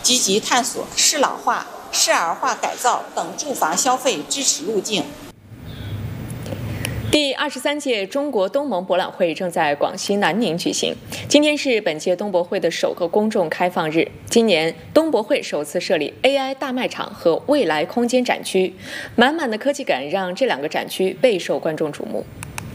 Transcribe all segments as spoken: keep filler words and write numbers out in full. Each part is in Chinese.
积极探索适老化、适儿化改造等住房消费支持路径。 第二十三届中国东盟博览会正在广西南宁举行，今天是本届东博会的首个公众开放日。今年东博会首次设立 A I 大卖场和未来空间展区，满满的科技感让这两个展区备受观众瞩目。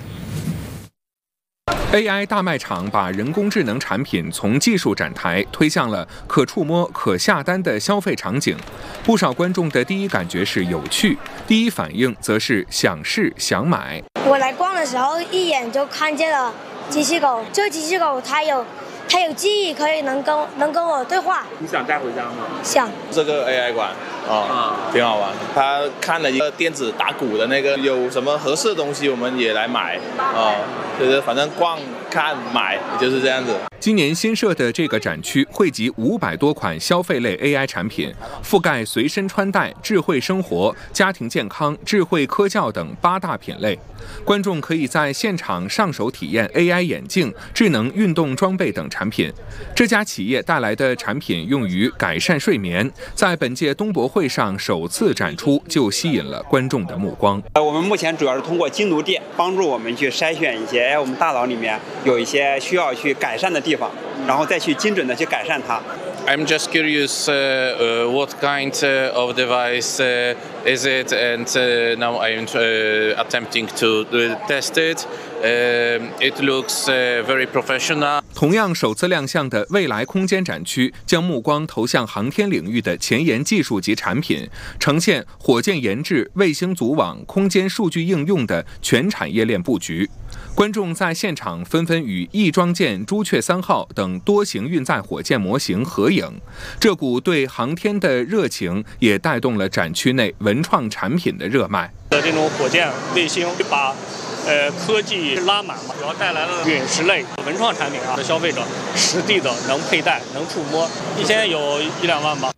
A I 大卖场把人工智能产品从技术展台推向了可触摸、可下单的消费场景。不少观众的第一感觉是有趣，第一反应则是想试想买。 我来逛的时候，一眼就看见了机器狗。这个机器狗它有它有记忆，可以能跟能跟我对话。 你想带回家吗？ 想。 这个 A I 馆啊、哦，挺好玩。他看了一个电子打鼓的那个，有什么合适的东西我们也来买啊、哦，就是反正逛看买就是这样子。 今年新设的这个展区汇集五百多款消费类 A I 产品，覆盖随身穿戴、智慧生活、家庭健康、智慧科教等八大品类。观众可以在现场上手体验 A I 眼镜、智能运动装备等产品。这家企业带来的产品用于改善睡眠，在本届东博会上首次展出，就吸引了观众的目光。 我们目前主要是通过精读电帮助我们去筛选一些，哎，我们大脑里面有一些需要去改善的地方，然后再去精准的去改善它。 I'm just curious uh, uh, what kind uh, of device uh, is it, and uh, now I'm uh, attempting to uh, test it. Uh, it looks uh, very professional. 同样首次亮相的未来空间展区，将目光投向航天领域的前沿技术及产品，呈现火箭研制、卫星组网、空间数据应用的全产业链布局。观众在现场纷纷与翼装舰朱雀三号等多型运载火箭模型合影，这股对航天的热情也带动了展区内文创产品的热卖。 这种火箭卫星把呃科技拉满嘛，主要带来了陨石类文创产品啊，消费者实地的能佩戴、能触摸，一天有一两万吧。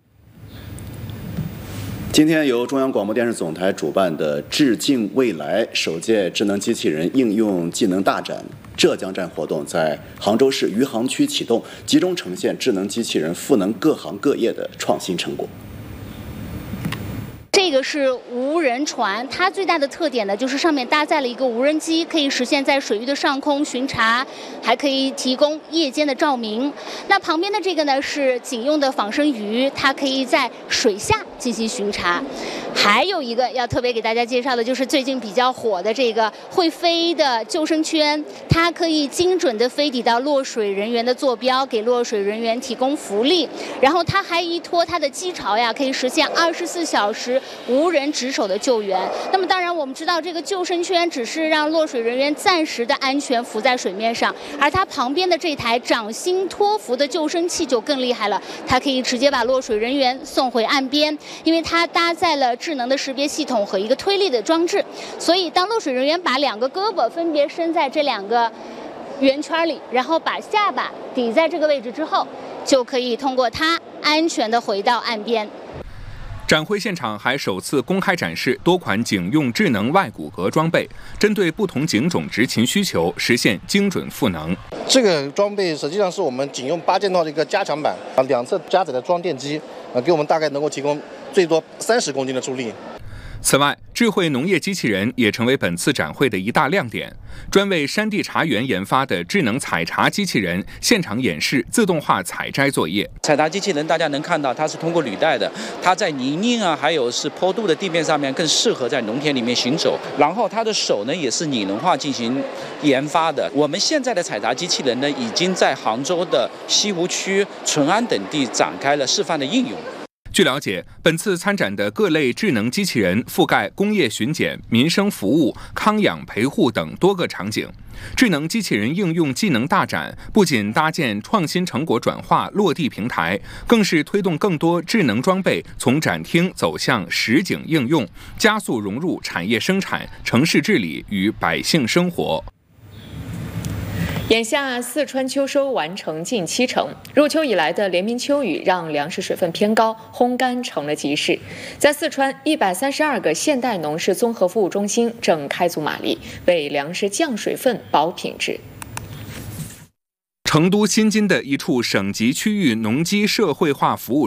今天由中央广播电视总台主办的“致敬未来”首届智能机器人应用技能大展浙江站活动在杭州市余杭区启动，集中呈现智能机器人赋能各行各业的创新成果。 这个是无人船，它最大的特点呢，就是上面搭载了一个无人机，可以实现在水域的上空巡查，还可以提供夜间的照明。那旁边的这个呢是警用的仿生鱼，它可以在水下进行巡查。还有一个要特别给大家介绍的，就是最近比较火的这个会飞的救生圈，它可以精准的飞抵到落水人员的坐标，给落水人员提供福利。然后它还依托它的机巢呀，可以实现二十四小时无人值守的救援。那么当然我们知道这个救生圈只是让落水人员暂时的安全浮在水面上，而它旁边的这台掌心托浮的救生器就更厉害了，它可以直接把落水人员送回岸边，因为它搭载了智能的识别系统和一个推力的装置，所以当落水人员把两个胳膊分别伸在这两个圆圈里，然后把下巴抵在这个位置之后，就可以通过它安全的回到岸边。 展会现场还首次公开展示多款警用智能外骨骼装备，针对不同警种执勤需求，实现精准赋能。 这个装备实际上是我们警用八件套的一个加强版，啊，两侧加载的装电机，啊，给我们大概能够提供最多三十公斤的助力。 此外，智慧农业机器人也成为本次展会的一大亮点。专为山地茶园研发的智能采茶机器人现场演示自动化采摘作业。 采茶机器人大家能看到，它是通过履带的，它在泥泞啊，还有是坡度的地面上面更适合在农田里面行走。然后它的手呢也是拟人化进行研发的。我们现在的采茶机器人呢，已经在杭州的西湖区、淳安等地展开了示范的应用。 据了解，本次参展的各类智能机器人覆盖工业巡检、民生服务、康养陪护等多个场景。智能机器人应用技能大展不仅搭建创新成果转化落地平台，更是推动更多智能装备从展厅走向实景应用，加速融入产业生产、城市治理与百姓生活。 眼下四川秋收完成近七成，入秋以来的连绵秋雨让粮食水分偏高，烘干成了急事。在四川，一百三十二个现代农事综合服务中心正开足马力，为粮食降水分、保品质。 成都新津的一处省级区域农机社会化服务